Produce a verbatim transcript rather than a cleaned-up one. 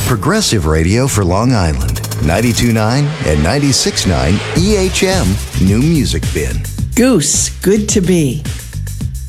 Progressive Radio for Long Island. ninety-two point nine and ninety-six point nine E H M New Music Bin. Goose, good to be.